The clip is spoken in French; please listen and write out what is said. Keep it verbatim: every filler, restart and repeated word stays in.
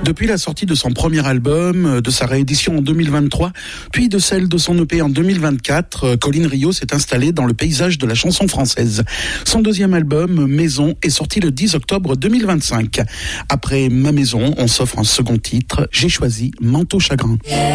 Depuis la sortie de son premier album, de sa réédition en deux mille vingt-trois, puis de celle de son E P en deux mille vingt-quatre, Colline Rio s'est installée dans le paysage de la chanson française. Son deuxième album, Maison, est sorti le dix octobre deux mille vingt-cinq. Après Ma Maison, on s'offre un second titre, J'ai choisi Manteau Chagrin.